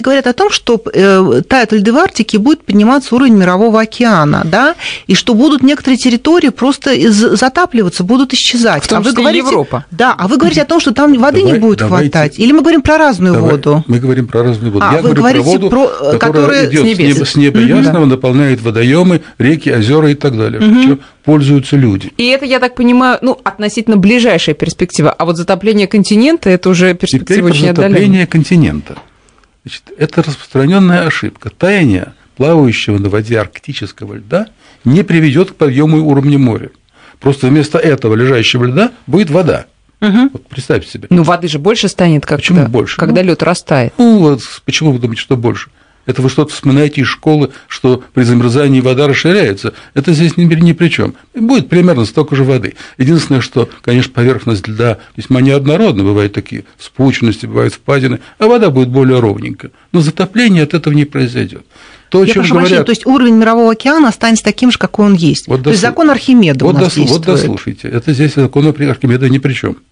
Говорят о том, что тают льды в Арктике, будет подниматься уровень Мирового океана, да, и что будут некоторые территории просто затапливаться, будут исчезать. В том числе говорите, Европа. Да, а вы говорите о том, что там воды не будет хватать. Или мы говорим про разную воду? Мы говорим про разную воду. Я говорю про воду, которая идет с неба ясного, наполняет водоемы, реки, озера и так далее. Причем пользуются люди. И это, я так понимаю, относительно ближайшая перспектива. А вот затопление континента – это уже перспектива очень отдаленная. Затопление континента. Значит, это распространенная ошибка. Таяние плавающего на воде арктического льда не приведет к подъему уровня моря. Просто вместо этого лежащего льда будет вода. Вот представьте себе. Воды же больше станет, когда лед растает. Почему вы думаете, что больше? Это вы что-то вспоминаете из школы, что при замерзании вода расширяется. Это здесь ни при чем. Будет примерно столько же воды. Единственное, что, конечно, поверхность льда весьма неоднородна. Бывают такие вспученности, бывают впадины, а вода будет более ровненькая. Но затопление от этого не произойдет. То, о чем говорят... То есть уровень Мирового океана останется таким же, какой он есть. То есть закон Архимеда у нас действует. Вот дослушайте. Это здесь закон Архимеда ни при чем.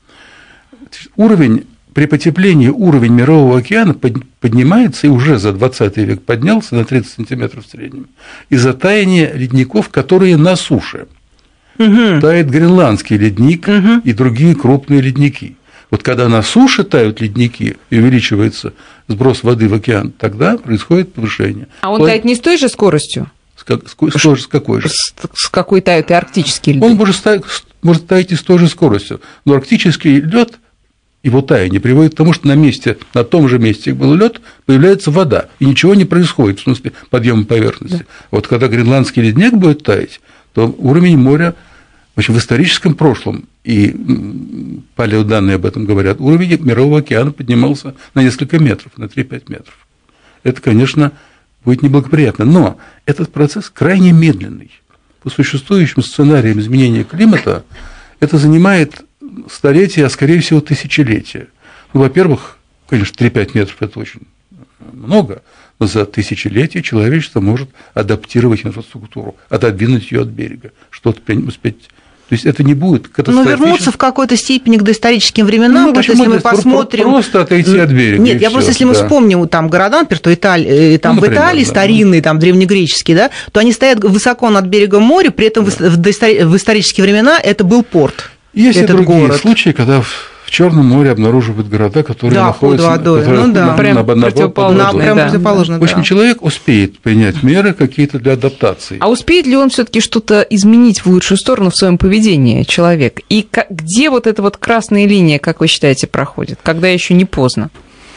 При потеплении уровень Мирового океана поднимается и уже за 20 век поднялся на 30 сантиметров в среднем из-за таяния ледников, которые на суше. Тает гренландский ледник и другие крупные ледники. Вот когда на суше тают ледники и увеличивается сброс воды в океан, тогда происходит повышение. А он тает не с той же скоростью? С какой же? С какой тают и арктический лед? Он может таять и с той же скоростью, но арктический лед, его таяние приводит к тому, что на том же месте, где был лед, появляется вода, и ничего не происходит, в смысле подъема поверхности. Да. Вот когда гренландский ледник будет таять, то уровень моря, в общем, в историческом прошлом, и палеоданные об этом говорят, уровень Мирового океана поднимался на несколько метров, на 3-5 метров. Это, конечно, будет неблагоприятно, но этот процесс крайне медленный. По существующим сценариям изменения климата это занимает столетия, а скорее всего тысячелетия. Во-первых, конечно, 3-5 метров – это очень много, но за тысячелетия человечество может адаптировать инфраструктуру, отодвинуть ее от берега, что-то успеть. То есть это не будет катастрофично. Но вернуться в какой-то степени к доисторическим временам, потому что если мы посмотрим... Просто отойти от берега. Нет, я просто, если мы вспомним там города, например, то в Италии старинные, там древнегреческие, да, то они стоят высоко над берегом моря, при этом в исторические времена это был порт. Есть и другие случаи, когда в Черном море обнаруживают города, которые находятся прям противоположно. В общем, человек успеет принять меры какие-то для адаптации. А успеет ли он все-таки что-то изменить в лучшую сторону в своем поведении, человек? И где вот эта вот красная линия, как вы считаете, проходит? Когда еще не поздно?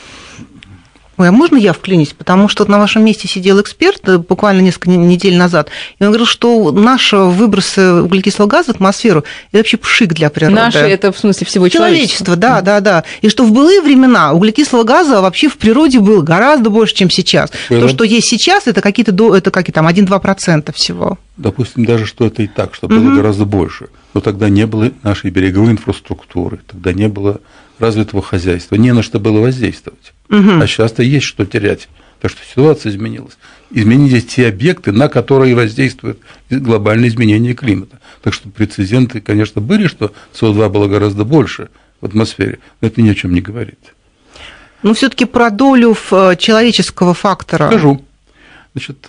Ой, а можно я вклинюсь? Потому что на вашем месте сидел эксперт буквально несколько недель назад, и он говорил, что наши выбросы углекислого газа в атмосферу – это вообще пшик для природы. Наши – это в смысле всего человечества? Да. И что в былые времена углекислого газа вообще в природе было гораздо больше, чем сейчас. То, что есть сейчас, это какие-то 1-2% всего. Допустим, даже что это и так, что было гораздо больше. Но тогда не было нашей береговой инфраструктуры, тогда не было развитого хозяйства, не на что было воздействовать. А сейчас-то есть что терять. Так что ситуация изменилась. Изменились те объекты, на которые воздействует глобальное изменение климата. Так что прецеденты, конечно, были, что СО2 было гораздо больше в атмосфере, но это ни о чем не говорит. Но все-таки про долю человеческого фактора. Скажу. Значит,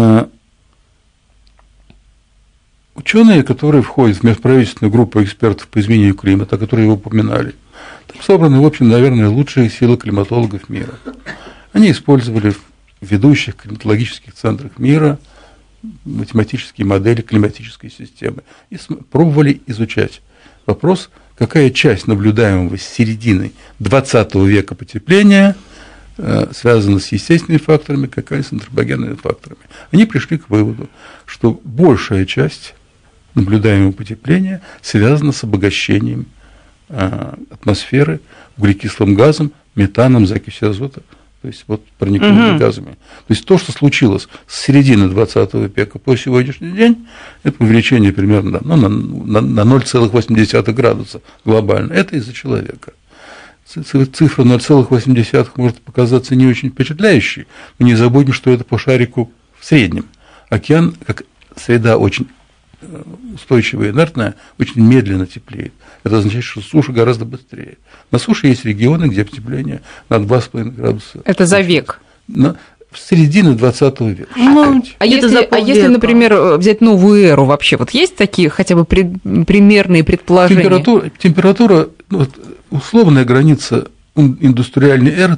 ученые, которые входят в межправительственную группу экспертов по изменению климата, которые вы упоминали, там собраны, в общем, наверное, лучшие силы климатологов мира. Они использовали в ведущих климатологических центрах мира математические модели климатической системы и пробовали изучать вопрос, какая часть наблюдаемого с середины 20 века потепления связана с естественными факторами, какая с антропогенными факторами. Они пришли к выводу, что большая часть наблюдаемого потепления связана с обогащением атмосферы углекислым газом, метаном, закисью азота, то есть вот проникновенными газами. То есть то, что случилось с середины 20 века по сегодняшний день, это увеличение примерно на 0,8 градуса глобально. Это из-за человека. Цифра 0,8 может показаться не очень впечатляющей, но не забудем, что это по шарику в среднем. Океан, как среда очень устойчивая, инертная, очень медленно теплеет. Это означает, что суша гораздо быстрее. На суше есть регионы, где потепление на 2,5 градуса. Это за век? в середине 20 века. А если, например, взять новую эру вообще, вот есть такие хотя бы примерные предположения? Температура условная граница индустриальной эры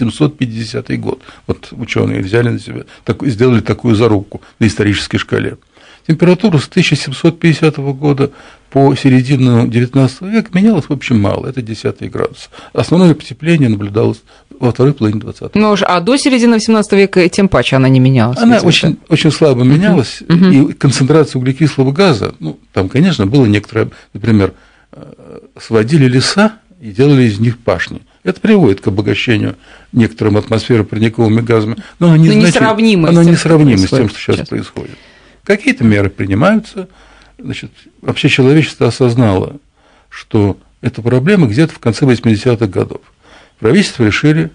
1750 год. Вот ученые взяли на себя, сделали такую зарубку на исторической шкале. Температура с 1750 года по середину 19 века менялась, в общем, мало, это 10 градус. Основное потепление наблюдалось во второй половине 20 века. А до середины 18 века тем паче она не менялась? Она очень, очень слабо менялась, и концентрация углекислого газа, там, конечно, было некоторое, например, сводили леса и делали из них пашни. Это приводит к обогащению некоторым атмосферы парниковыми газами, но оно несравнимо с тем, что сейчас происходит. Какие-то меры принимаются. Значит, вообще человечество осознало, что эта проблема где-то в конце 80-х годов. Правительство решили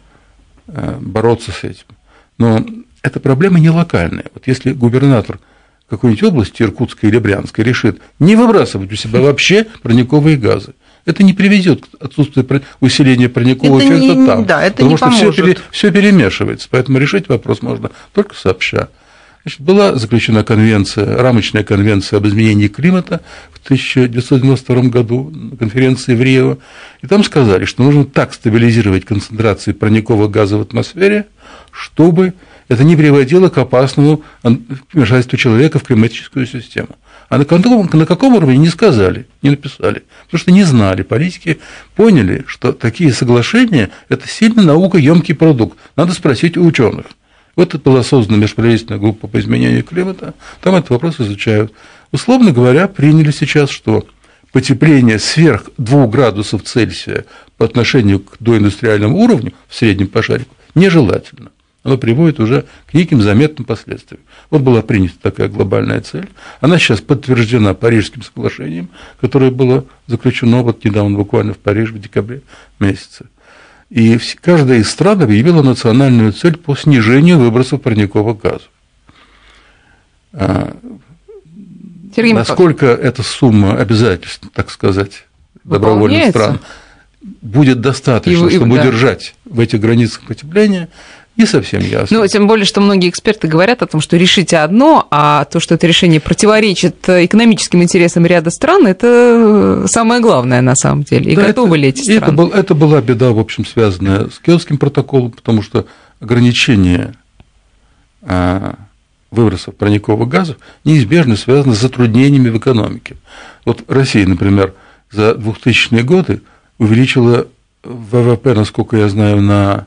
бороться с этим. Но эта проблема не локальная. Вот если губернатор какой-нибудь области, Иркутской или Брянской, решит не выбрасывать у себя вообще парниковые газы, это не приведет к отсутствию усиления парникового эффекта там. Да, это потому что все перемешивается. Поэтому решить вопрос можно только сообща. Значит, была заключена конвенция, рамочная конвенция об изменении климата в 1992 году на конференции в Рио, и там сказали, что нужно так стабилизировать концентрации парниковых газов в атмосфере, чтобы это не приводило к опасному вмешательству человека в климатическую систему. А на каком уровне не сказали, не написали, потому что не знали. Политики поняли, что такие соглашения – это сильно наукоемкий продукт, надо спросить у ученых. Вот была создана межправительственная группа по изменению климата, там этот вопрос изучают. Условно говоря, приняли сейчас, что потепление сверх 2 градусов Цельсия по отношению к доиндустриальному уровню в среднем по шарику нежелательно. Оно приводит уже к неким заметным последствиям. Вот была принята такая глобальная цель. Она сейчас подтверждена Парижским соглашением, которое было заключено вот недавно, буквально в Париже в декабре месяце. И каждая из стран объявила национальную цель по снижению выбросов парниковых газов. Насколько эта сумма обязательств, так сказать, добровольных стран будет достаточно, чтобы удержать в этих границах потепления, не совсем ясно. Ну, тем более, что многие эксперты говорят о том, что решите одно, а то, что это решение противоречит экономическим интересам ряда стран, это самое главное на самом деле. И да, готовы ли эти страны? Это была беда, в общем, связанная с Киотским протоколом, потому что ограничение выбросов парниковых газов неизбежно связано с затруднениями в экономике. Вот Россия, например, за 2000-е годы увеличила ВВП, насколько я знаю, на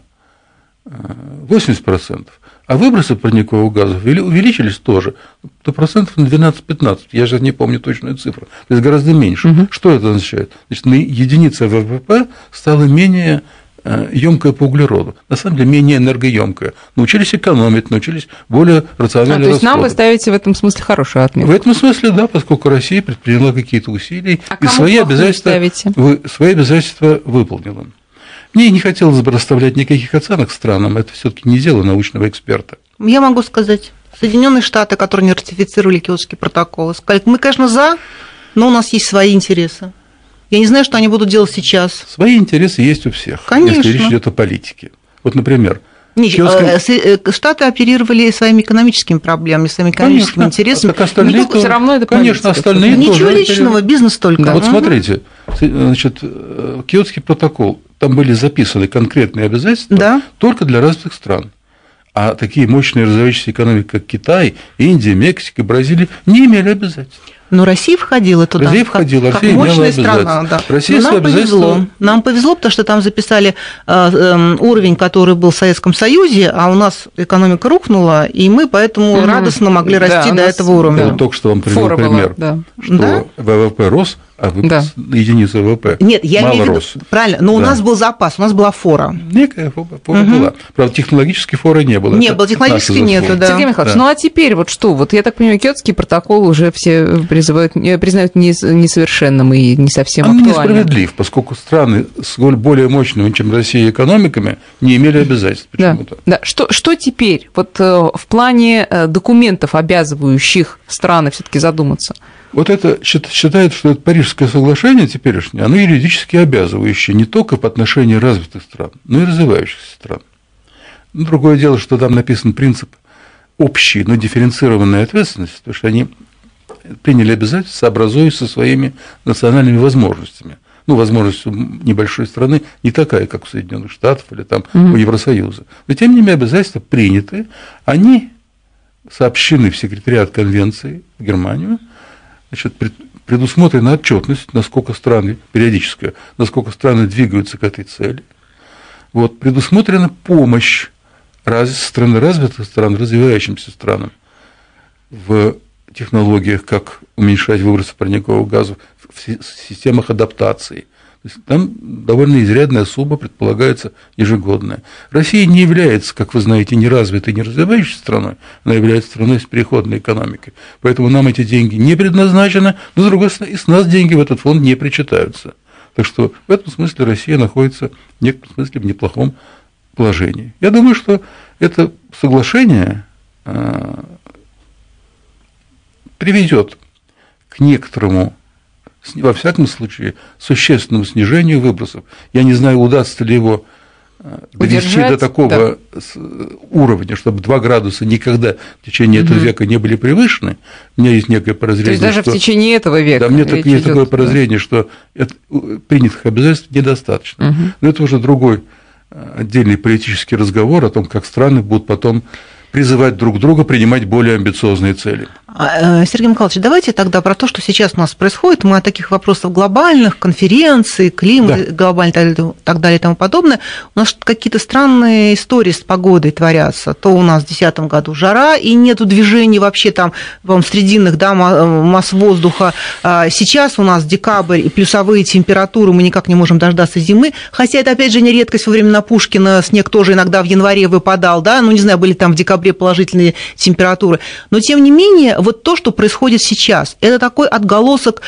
80%, а выбросы парниковых газов увеличились тоже до процентов на 12-15, я же не помню точную цифру, то есть гораздо меньше. Что это означает? Значит, на единице ВВП стала менее емкая по углероду, на самом деле менее энергоемкая. Научились экономить, научились более рационально расходовать. То есть нам вы ставите в этом смысле хорошую отметку? В этом смысле, да, поскольку Россия предприняла какие-то усилия и свои обязательства выполнила. Мне не хотелось бы расставлять никаких оценок странам, это все-таки не дело научного эксперта. Я могу сказать, Соединенные Штаты, которые не ратифицировали Киотский протокол, сказали, мы, конечно, за, но у нас есть свои интересы. Я не знаю, что они будут делать сейчас. Свои интересы есть у всех, конечно, если речь идет о политике. Вот, например, Штаты оперировали своими экономическими проблемами, своими экономическими интересами. Так остальные все равно это конечно, остальные ничего тоже личного, бизнес только. Да. Вот смотрите, значит, Киотский протокол, там были записаны конкретные обязательства только для развитых стран. А такие мощные развивающиеся экономики, как Китай, Индия, Мексика, Бразилия, не имели обязательств. Но Россия входила туда, Россия входила, как Россия мощная страна. Да. Россия Нам повезло, потому что там записали уровень, который был в Советском Союзе, а у нас экономика рухнула, и мы поэтому радостно могли расти до этого уровня. Я только что вам привел пример, что ВВП рос, а выпуск единицы ВВП Нет, я мало имею в виду, рос. Правильно, но у нас был запас, у нас была фора. Некая фора была. Правда, технологической форы не было. Не было, технологически нету, да. Сергей Михайлович, ну а теперь вот что? Вот я так понимаю, Киотский протокол уже все признают несовершенным и не совсем актуальным. Он несправедлив, поскольку страны с более мощными, чем Россия, экономиками не имели обязательств почему-то. Да. Что теперь вот в плане документов, обязывающих страны все-таки задуматься? Вот это считает, что это Парижское соглашение теперешнее, оно юридически обязывающее не только по отношению развитых стран, но и развивающихся стран. Другое дело, что там написан принцип общей, но дифференцированной ответственности, потому что они приняли обязательства, сообразуясь со своими национальными возможностями. Ну, возможность у небольшой страны не такая, как у Соединенных Штатов или там у Евросоюза. Но, тем не менее, обязательства приняты, они сообщены в секретариат конвенции в Германию, значит, предусмотрена отчетность, насколько страны, периодическая, насколько страны двигаются к этой цели. Вот, предусмотрена помощь стран развитых стран, развивающимся странам в технологиях, как уменьшать выбросы парниковых газов, в системах адаптации. То есть там довольно изрядная сумма предполагается ежегодная. Россия не является, как вы знаете, неразвитой, не развивающейся страной, она является страной с переходной экономикой. Поэтому нам эти деньги не предназначены, но, с другой стороны, и с нас деньги в этот фонд не причитаются. Так что в этом смысле Россия находится в некотором смысле в неплохом положении. Я думаю, что это соглашение приведет к некоторому, во всяком случае, существенному снижению выбросов. Я не знаю, удастся ли его довести до такого уровня, чтобы 2 градуса никогда в течение этого века не были превышены. У меня есть некое подозрение. То есть даже в течение этого века. Да, мне так есть такое подозрение, что принятых обязательств недостаточно. Но это уже другой отдельный политический разговор о том, как страны будут потом призывать друг друга принимать более амбициозные цели. Сергей Михайлович, давайте тогда про то, что сейчас у нас происходит. Мы о таких вопросах глобальных, конференций, климат, глобальный и так далее и тому подобное. У нас какие-то странные истории с погодой творятся. То у нас в 2010 году жара, и нету движений вообще там, срединных, да, масс воздуха. Сейчас у нас декабрь и плюсовые температуры, мы никак не можем дождаться зимы. Хотя это, опять же, не редкость. Во времена Пушкина снег тоже иногда в январе выпадал, да, ну, не знаю, были там в декабре положительные температуры. Но, тем не менее, вот то, что происходит сейчас, это такой отголосок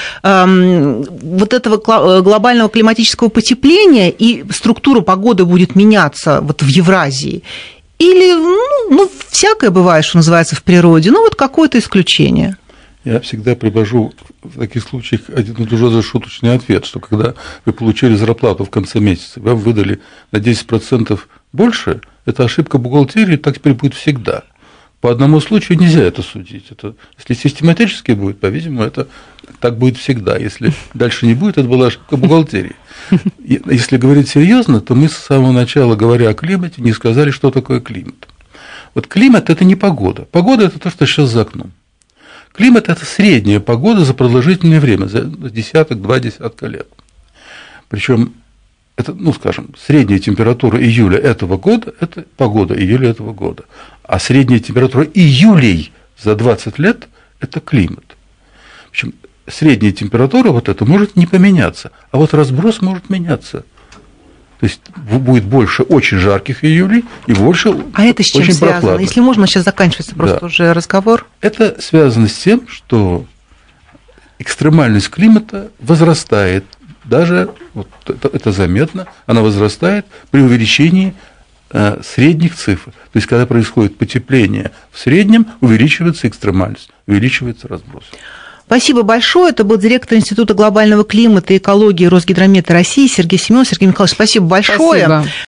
вот этого глобального климатического потепления, и структура погоды будет меняться вот в Евразии. Или, ну, всякое бывает, что называется, в природе, ну, вот какое-то исключение. Я всегда привожу в таких случаях один и тот же шуточный ответ, что когда вы получили зарплату в конце месяца, вам выдали на 10% больше, это ошибка бухгалтерии, так теперь будет всегда. По одному случаю нельзя это судить. Это, если систематически будет, по-видимому, это так будет всегда. Если дальше не будет, это была ошибка бухгалтерии. Если говорить серьезно, то мы с самого начала, говоря о климате, не сказали, что такое климат. Вот климат – это не погода. Погода – это то, что сейчас за окном. Климат – это средняя погода за продолжительное время, за два десятка лет. Причем это, ну, скажем, средняя температура июля этого года – это погода июля этого года. А средняя температура июлей за 20 лет – это климат. Причем средняя температура вот эта может не поменяться, а вот разброс может меняться. То есть будет больше очень жарких июлей и больше очень прохладных. А это с чем связано? Если можно, сейчас заканчивается просто уже разговор. Это связано с тем, что экстремальность климата возрастает. Даже, вот это заметно, она возрастает при увеличении средних цифр. То есть, когда происходит потепление в среднем, увеличивается экстремальность, увеличивается разброс. Спасибо большое. Это был директор Института глобального климата и экологии Росгидромета России Сергей Семенов. Сергей Михайлович, спасибо большое. Спасибо.